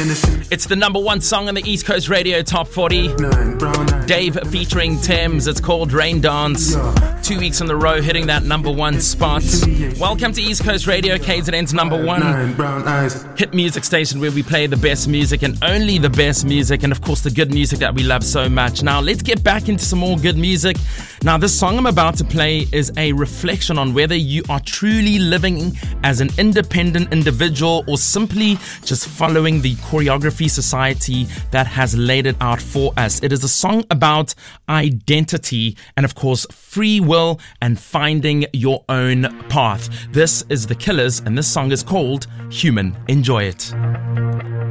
It's the number one song on the East Coast Radio Top 40. Dave featuring Thames. It's called Rain Dance. 2 weeks in a row hitting that number one spot. Welcome to East Coast Radio, KZN's number one hit music station, where we play the best music and only the best music, and of course the good music that we love so much. Now let's get back into some more good music. Now this song I'm about to play is a reflection on whether you are truly living as an independent individual or simply just following the choreography society that has laid it out for us. It is a song about identity and of course free will and finding your own path. This is The Killers and this song is called Human. Enjoy it.